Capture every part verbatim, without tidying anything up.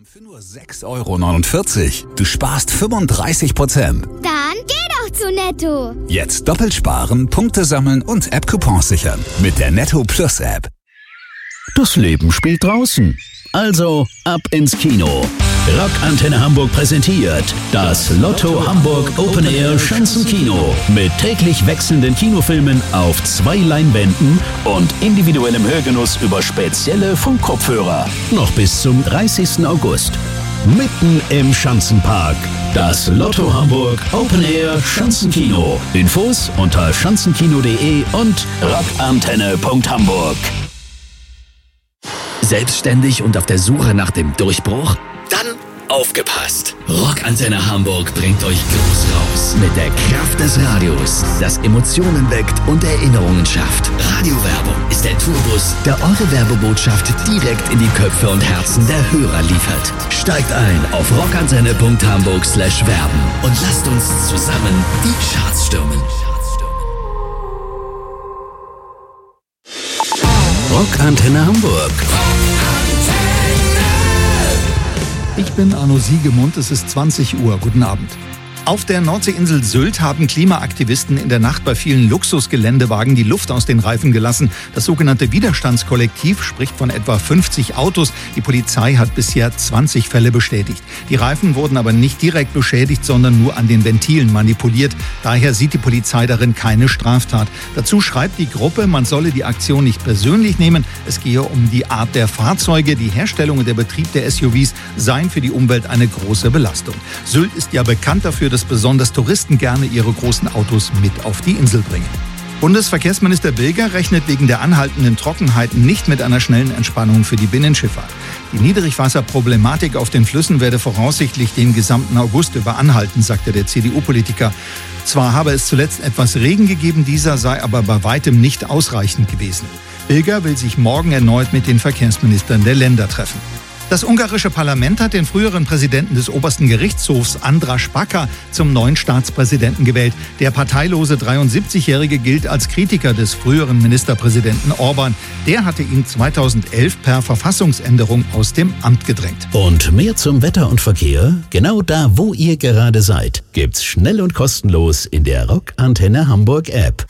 Für nur sechs Euro neunundvierzig. Du sparst fünfunddreißig Prozent. Dann geh doch zu Netto. Jetzt doppelt sparen, Punkte sammeln und App-Coupons sichern. Mit der Netto Plus App. Das Leben spielt draußen. Also ab ins Kino. Rock Antenne Hamburg präsentiert das Lotto Hamburg Open Air Schanzenkino mit täglich wechselnden Kinofilmen auf zwei Leinwänden und individuellem Hörgenuss über spezielle Funkkopfhörer. Noch bis zum dreißigsten August. Mitten im Schanzenpark. Das Lotto Hamburg Open Air Schanzenkino. Infos unter schanzenkino punkt de und rockantenne punkt hamburg. Selbstständig und auf der Suche nach dem Durchbruch? Dann aufgepasst! Rockantenne Hamburg bringt euch groß raus mit der Kraft des Radios, das Emotionen weckt und Erinnerungen schafft. Radiowerbung ist der Tourbus, der eure Werbebotschaft direkt in die Köpfe und Herzen der Hörer liefert. Steigt ein auf rockantenne punkt hamburg slash werben und lasst uns zusammen die Charts stürmen. Rockantenne Hamburg. Ich bin Arno Siegemund, es ist zwanzig Uhr. Guten Abend. Auf der Nordseeinsel Sylt haben Klimaaktivisten in der Nacht bei vielen Luxusgeländewagen die Luft aus den Reifen gelassen. Das sogenannte Widerstandskollektiv spricht von etwa fünfzig Autos. Die Polizei hat bisher zwanzig Fälle bestätigt. Die Reifen wurden aber nicht direkt beschädigt, sondern nur an den Ventilen manipuliert. Daher sieht die Polizei darin keine Straftat. Dazu schreibt die Gruppe, man solle die Aktion nicht persönlich nehmen. Es gehe um die Art der Fahrzeuge. Die Herstellung und der Betrieb der S U Vs seien für die Umwelt eine große Belastung. Sylt ist ja bekannt dafür, dass besonders Touristen gerne ihre großen Autos mit auf die Insel bringen. Bundesverkehrsminister Bilger rechnet wegen der anhaltenden Trockenheit nicht mit einer schnellen Entspannung für die Binnenschifffahrt. Die Niedrigwasserproblematik auf den Flüssen werde voraussichtlich den gesamten August über anhalten, sagte der C D U-Politiker. Zwar habe es zuletzt etwas Regen gegeben, dieser sei aber bei weitem nicht ausreichend gewesen. Bilger will sich morgen erneut mit den Verkehrsministern der Länder treffen. Das ungarische Parlament hat den früheren Präsidenten des obersten Gerichtshofs, András Baka, zum neuen Staatspräsidenten gewählt. Der parteilose dreiundsiebzigjährige gilt als Kritiker des früheren Ministerpräsidenten Orban. Der hatte ihn zweitausendelf per Verfassungsänderung aus dem Amt gedrängt. Und mehr zum Wetter und Verkehr? Genau da, wo ihr gerade seid, gibt's schnell und kostenlos in der Rockantenne Hamburg App.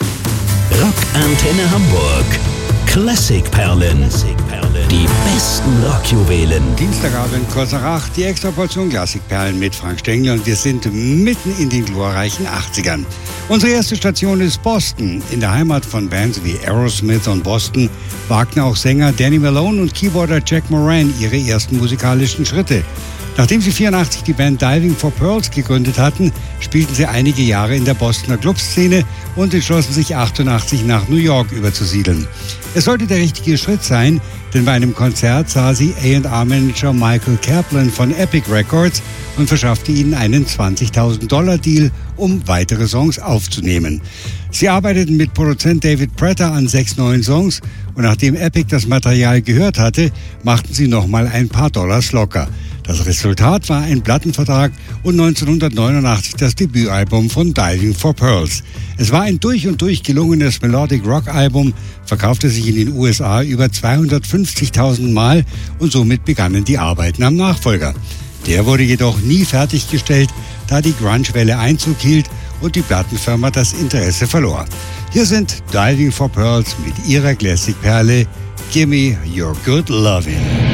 Rockantenne Hamburg. Klassikperlen. Die besten Rockjuwelen. Dienstagabend, kurzer Rach, die extra Portion Klassikperlen mit Frank Stengel und wir sind mitten in den glorreichen achtzigern. Unsere erste Station ist Boston. In der Heimat von Bands wie Aerosmith und Boston wagten auch Sänger Danny Malone und Keyboarder Jack Moran ihre ersten musikalischen Schritte. Nachdem sie vierundachtzig die Band Diving for Pearls gegründet hatten, spielten sie einige Jahre in der Bostoner Clubszene und entschlossen sich achtundachtzig nach New York überzusiedeln. Es sollte der richtige Schritt sein, denn bei einem Konzert sah sie A und R-Manager Michael Kaplan von Epic Records und verschaffte ihnen einen zwanzigtausend Dollar Deal, um weitere Songs aufzunehmen. Sie arbeiteten mit Produzent David Prater an sechs neuen Songs und nachdem Epic das Material gehört hatte, machten sie nochmal ein paar Dollars locker. Das Resultat war ein Plattenvertrag und neunzehnhundertneunundachtzig das Debütalbum von Diving for Pearls. Es war ein durch und durch gelungenes Melodic Rock Album, verkaufte sich in den U S A über zweihundertfünfzigtausend Mal und somit begannen die Arbeiten am Nachfolger. Der wurde jedoch nie fertiggestellt, da die Grunge-Welle Einzug hielt und die Plattenfirma das Interesse verlor. Hier sind Diving for Pearls mit ihrer Classic-Perle Gimme Your Good Lovin'.